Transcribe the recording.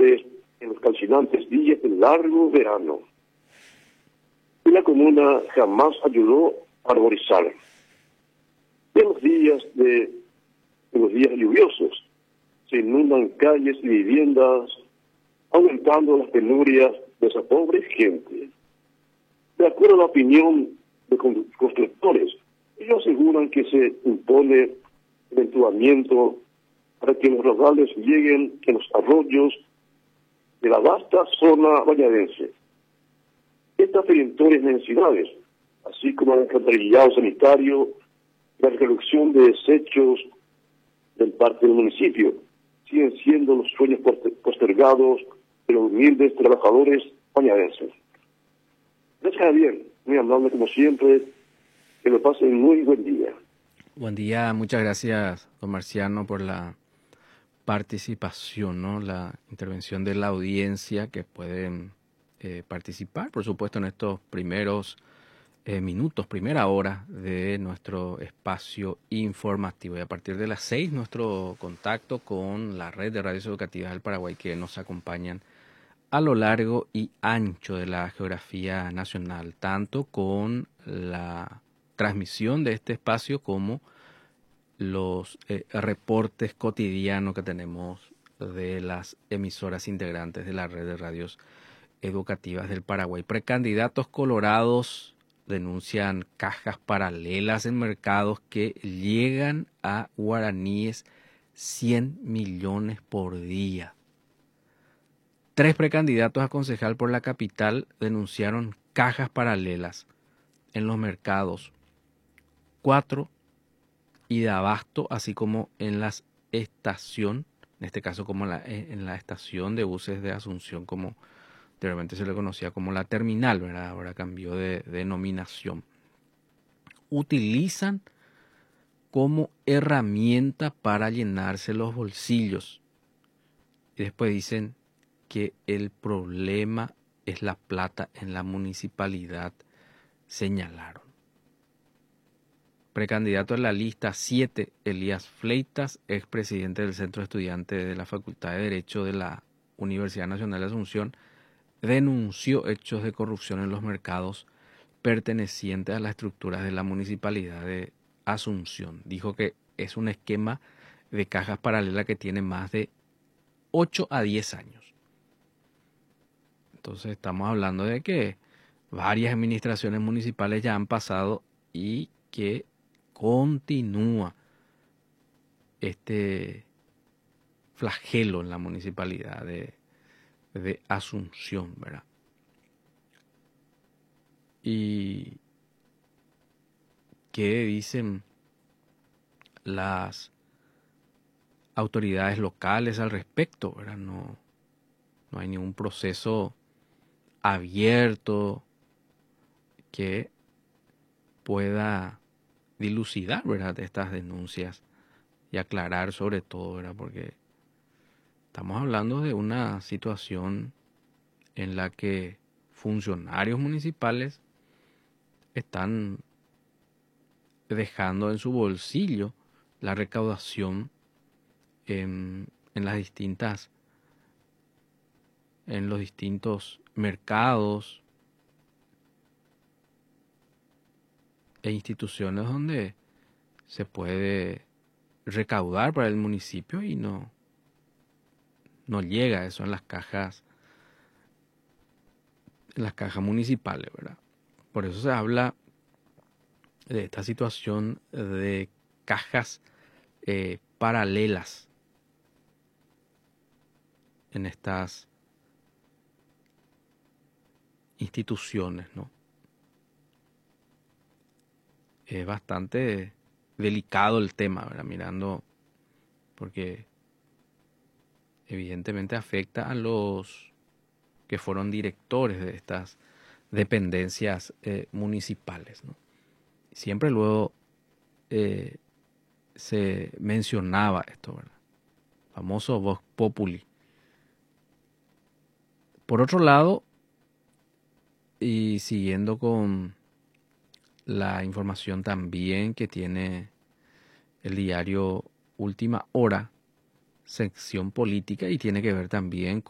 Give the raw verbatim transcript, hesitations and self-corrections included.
trabajadores en los calcinantes días de largo verano. Y la comuna jamás ayudó a arborizar. En los días de, en los días lluviosos se inundan calles y viviendas, aumentando las penurias de esa pobre gente. De acuerdo a la opinión de constructores, ellos aseguran que se impone el entubamiento para que los raudales lleguen a los arroyos de la vasta zona bañadense. Estas perentorias necesidades, así como el alcantarillado sanitario, la reducción de desechos del parte del municipio, siguen siendo los sueños postergados de los humildes trabajadores bañadenses. Gracias, Javier, muy amable como siempre, que lo pasen muy buen día. Buen día, muchas gracias, don Marciano, por la participación, ¿no? La intervención de la audiencia que pueden eh, participar, por supuesto, en estos primeros eh, minutos, primera hora de nuestro espacio informativo. Y a partir de las seis, nuestro contacto con la red de radios educativas del Paraguay que nos acompañan a lo largo y ancho de la geografía nacional, tanto con la transmisión de este espacio como los eh, reportes cotidianos que tenemos de las emisoras integrantes de la red de radios educativas del Paraguay. Precandidatos colorados denuncian cajas paralelas en mercados que llegan a guaraníes cien millones por día. Tres precandidatos a concejal por la capital denunciaron cajas paralelas en los mercados. Cuatro y de abasto, así como en la estación, en este caso como la, en la estación de buses de Asunción, como anteriormente se le conocía como la terminal, ¿verdad? Ahora cambió de denominación. Utilizan como herramienta para llenarse los bolsillos. Y después dicen que el problema es la plata en la municipalidad, señalaron. Precandidato en la lista siete, Elías Fleitas, expresidente del Centro Estudiante de la Facultad de Derecho de la Universidad Nacional de Asunción, denunció hechos de corrupción en los mercados pertenecientes a las estructuras de la Municipalidad de Asunción. Dijo que es un esquema de cajas paralelas que tiene más de ocho a diez años. Entonces estamos hablando de que varias administraciones municipales ya han pasado y que continúa este flagelo en la municipalidad de, de Asunción, ¿verdad? Y qué dicen las autoridades locales al respecto, ¿verdad? No, no hay ningún proceso abierto que pueda dilucidar, ¿verdad?, de estas denuncias y aclarar sobre todo, ¿verdad? Porque estamos hablando de una situación en la que funcionarios municipales están dejando en su bolsillo la recaudación en, en las distintas en los distintos mercados e instituciones donde se puede recaudar para el municipio y no, no llega eso en las cajas en las cajas municipales, ¿verdad? Por eso se habla de esta situación de cajas eh, paralelas en estas instituciones, ¿no? Es bastante delicado el tema, ¿verdad? Mirando, porque evidentemente afecta a los que fueron directores de estas dependencias eh, municipales, ¿no? Siempre luego eh, se mencionaba esto, ¿verdad? Famoso Vox Populi. Por otro lado, y siguiendo con la información también que tiene el diario Última Hora, sección política, y tiene que ver también